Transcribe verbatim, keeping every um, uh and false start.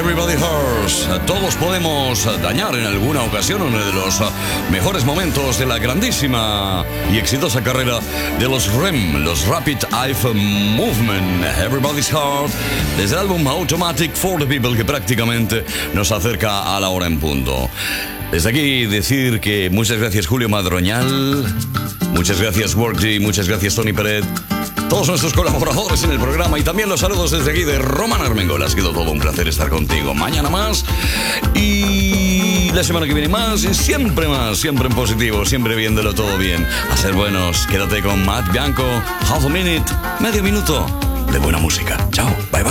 Everybody Hurts. Todos podemos dañar en alguna ocasión uno de los mejores momentos de la grandísima y exitosa carrera de los R E M, los Rapid Eye Movement. Everybody's Heart, desde el álbum Automatic for the People, que prácticamente nos acerca a la hora en punto. Desde aquí decir que muchas gracias Julio Madroñal, muchas gracias Worky, muchas gracias Tony Peret, todos nuestros colaboradores en el programa, y también los saludos desde aquí de Román Armengol. Ha sido todo un placer estar contigo. Mañana más y la semana que viene más, y siempre más, siempre en positivo, siempre viéndolo todo bien. A ser buenos, quédate con Matt Bianco, Half a Minute, medio minuto de buena música. Chao, bye bye.